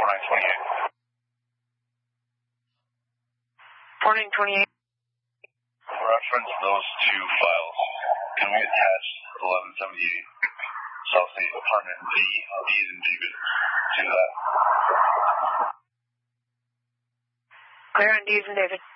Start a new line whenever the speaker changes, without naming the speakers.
4928.
4928.
Reference those two files. Can we attach 1178 South State Apartment D, D's and David, to that?
Clear on D's and David.